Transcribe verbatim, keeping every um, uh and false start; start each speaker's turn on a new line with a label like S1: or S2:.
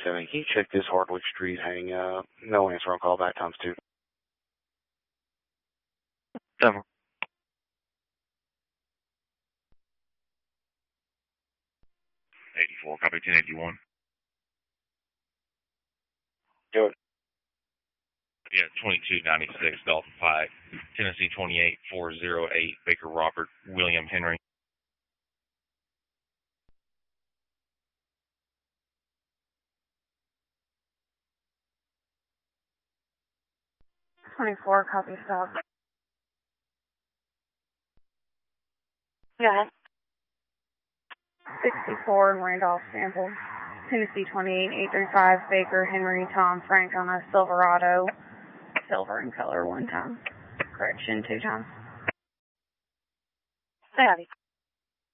S1: seven. Can you check this Hardwick Street hang up? No answer on call back times two.
S2: Seven.
S3: eighty-four, copy ten eighty-one.
S1: Do it.
S3: Yeah, twenty-two ninety-six, Dolphin Pike, Tennessee twenty-eight four oh eight, Baker Robert, William Henry.
S4: twenty-four, copy stop.
S5: Go ahead.
S4: sixty-four, Randolph sample. Tennessee twenty-eight eight three five, Baker, Henry, Tom, Frank on a Silverado. Silver in color one time. Correction, two times.
S5: Stay heavy.